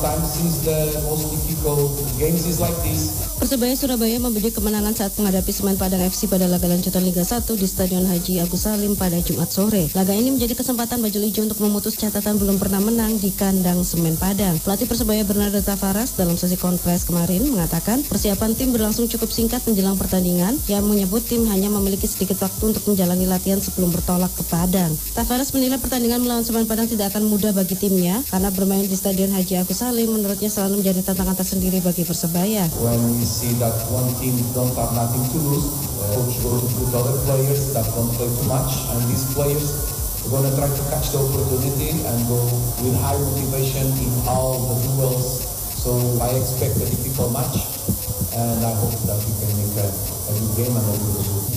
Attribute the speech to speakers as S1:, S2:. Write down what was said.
S1: sometimes is the most difficult games is like this.
S2: Persebaya Surabaya membidik kemenangan saat menghadapi Semen Padang FC pada laga lanjutan Liga 1 di Stadion Haji Agus Salim pada Jumat sore. Laga ini menjadi kesempatan Bajul Ijo untuk memutus catatan belum pernah menang di kandang Semen Padang. Pelatih Persebaya Bernardo Tavares dalam sesi konferensi kemarin mengatakan persiapan tim berlangsung cukup singkat menjelang pertandingan. Ia menyebut tim hanya memiliki sedikit waktu untuk menjalani latihan sebelum bertolak ke Padang. Tavares menilai pertandingan melawan Semen Padang tidak akan mudah bagi timnya karena bermain di Stadion Haji Agus Salim menurutnya selalu menjadi tantangan tersendiri bagi Persebaya.
S1: When we see that one team don't have nothing to lose, coach goes to put other players that don't play too much, and these players are going to try to catch the opportunity and go with high motivation in all the duels. So I expect a difficult match, and I hope that we can make a good game and a good result.